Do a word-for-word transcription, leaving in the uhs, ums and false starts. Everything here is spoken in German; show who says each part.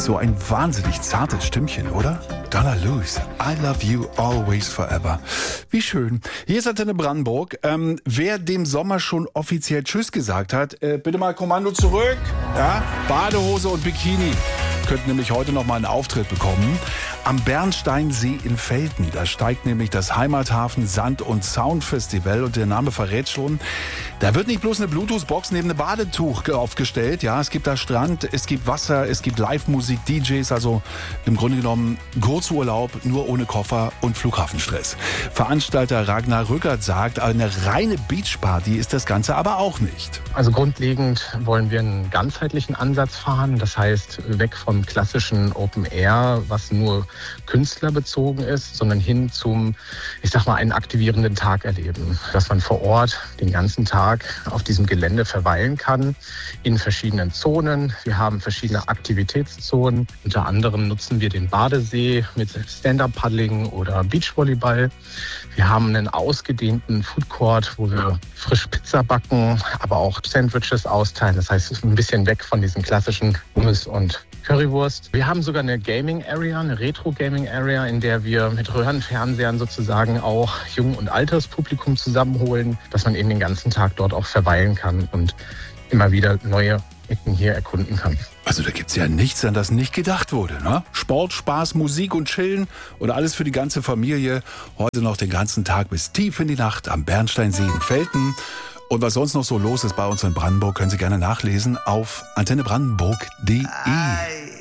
Speaker 1: so ein wahnsinnig zartes Stimmchen, oder? Donna Luz, I love you always forever. Wie schön. Hier ist Antenne Brandenburg. Ähm, wer dem Sommer schon offiziell Tschüss gesagt hat, äh, bitte mal Kommando zurück. Ja? Badehose und Bikini. Könnten nämlich heute noch mal einen Auftritt bekommen. Am Bernsteinsee in Velten. Da steigt nämlich das Heimathafen Sand- und Sound-Festival. Und der Name verrät schon, da wird nicht bloß eine Bluetooth-Box neben einem Badetuch aufgestellt. Ja, es gibt da Strand, es gibt Wasser, es gibt Live-Musik, D Js. Also im Grunde genommen Kurzurlaub, nur ohne Koffer und Flughafenstress. Veranstalter Ragnar Rückert sagt, eine reine Beachparty ist das Ganze aber auch nicht.
Speaker 2: Also grundlegend wollen wir einen ganzheitlichen Ansatz fahren. Das heißt, weg vom klassischen Open Air, was nur künstlerbezogen ist, sondern hin zum, ich sag mal, einen aktivierenden Tag erleben. Dass man vor Ort den ganzen Tag auf diesem Gelände verweilen kann, in verschiedenen Zonen. Wir haben verschiedene Aktivitätszonen. Unter anderem nutzen wir den Badesee mit Stand-Up-Paddling oder Beachvolleyball. Wir haben einen ausgedehnten Food Court, wo wir frisch Pizza backen, aber auch Sandwiches austeilen. Das heißt, es ist ein bisschen weg von diesen klassischen Hummus und Currywurst. Wir haben sogar eine Gaming Area, eine Retro-Gaming Area, in der wir mit Röhrenfernsehern sozusagen auch Jung- und Alterspublikum zusammenholen, dass man eben den ganzen Tag dort auch verweilen kann und immer wieder neue Ecken hier erkunden kann.
Speaker 1: Also da gibt's ja nichts, an das nicht gedacht wurde, ne? Sport, Spaß, Musik und Chillen und alles für die ganze Familie. Heute noch den ganzen Tag bis tief in die Nacht am Bernsteinsee in Velten. Und was sonst noch so los ist bei uns in Brandenburg, können Sie gerne nachlesen auf antenne brandenburg punkt de.